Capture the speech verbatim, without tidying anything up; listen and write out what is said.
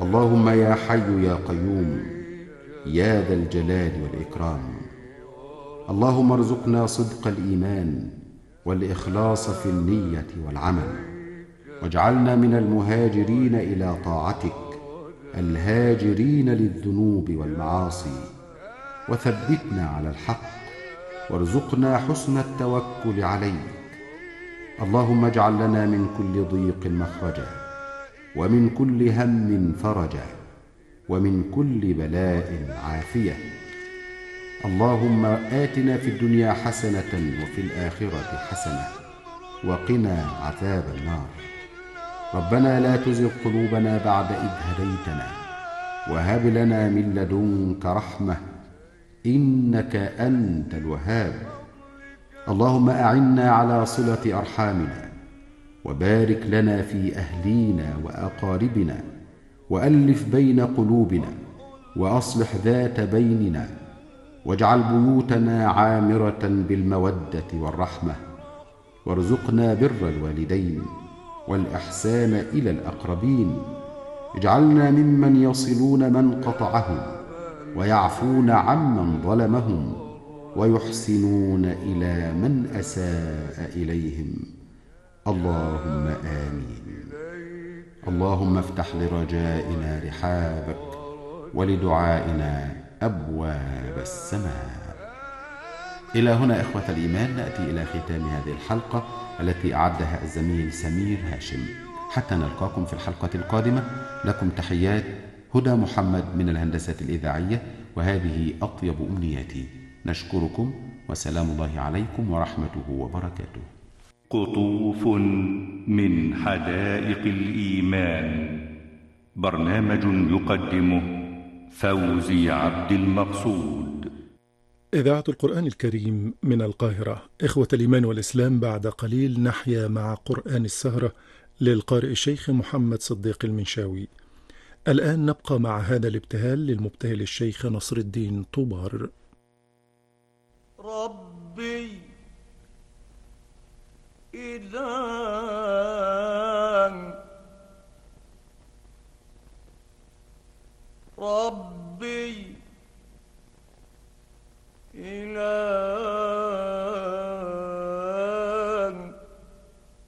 اللهم يا حي يا قيوم يا ذا الجلال والإكرام، اللهم ارزقنا صدق الإيمان والإخلاص في النية والعمل، واجعلنا من المهاجرين إلى طاعتك الهاجرين للذنوب والمعاصي، وثبتنا على الحق وارزقنا حسن التوكل عليك. اللهم اجعل لنا من كل ضيق مخرجا، ومن كل هم فرجا، ومن كل بلاء عافية. اللهم آتنا في الدنيا حسنة وفي الآخرة حسنة وقنا عذاب النار. ربنا لا تزغ قلوبنا بعد إذ هديتنا وهب لنا من لدنك رحمة إنك أنت الوهاب. اللهم أعنا على صلة أرحامنا، وبارك لنا في أهلينا وأقاربنا، وألف بين قلوبنا، وأصلح ذات بيننا، واجعل بيوتنا عامرة بالمودة والرحمة، وارزقنا بر الوالدين والإحسان إلى الأقربين. اجعلنا ممن يصلون من قطعهم، ويعفون عمن ظلمهم، ويحسنون إلى من أساء إليهم. اللهم آمين. اللهم افتح لرجائنا رحابك، ولدعائنا أبواب السماء. إلى هنا إخوة الإيمان نأتي إلى ختام هذه الحلقة التي أعدها الزميل سمير هاشم. حتى نلقاكم في الحلقة القادمة، لكم تحيات هدى محمد من الهندسة الإذاعية، وهذه أطيب أمنياتي. نشكركم، وسلام الله عليكم ورحمته وبركاته. قطوف من حدائق الإيمان، برنامج يقدمه فوزي عبد المقصود. إذاعة القرآن الكريم من القاهرة. إخوة الإيمان والإسلام، بعد قليل نحيا مع قرآن السهرة للقارئ الشيخ محمد صديق المنشاوي. الآن نبقى مع هذا الابتهال للمبتهل الشيخ نصر الدين طوبار. ربي إذا ربي إلى